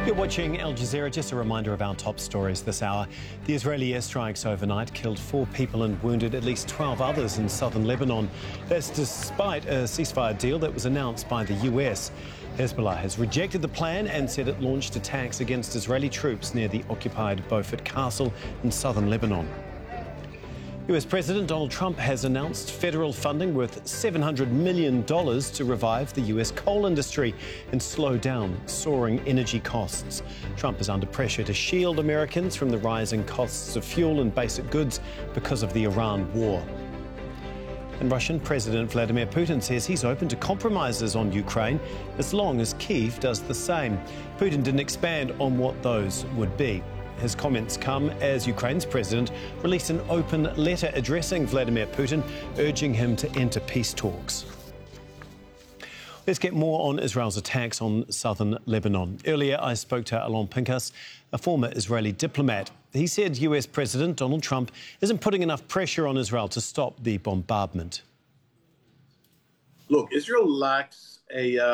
You're watching Al Jazeera. Just a reminder of our top stories this hour. The Israeli airstrikes overnight killed 4 people and wounded at least 12 others in southern Lebanon. That's despite a ceasefire deal that was announced by the US. Hezbollah has rejected the plan and said it launched attacks against Israeli troops near the occupied Beaufort Castle in southern Lebanon. US President Donald Trump has announced federal funding worth $700 million to revive the US coal industry and slow down soaring energy costs. Trump is under pressure to shield Americans from the rising costs of fuel and basic goods because of the Iran war. And Russian President Vladimir Putin says he's open to compromises on Ukraine as long as Kyiv does the same. Putin didn't expand on what those would be. His comments come as Ukraine's president released an open letter addressing Vladimir Putin, urging him to enter peace talks. Let's get more on Israel's attacks on southern Lebanon. Earlier, I spoke to Alon Pinkas, a former Israeli diplomat. He said US President Donald Trump isn't putting enough pressure on Israel to stop the bombardment. Look, Israel lacks a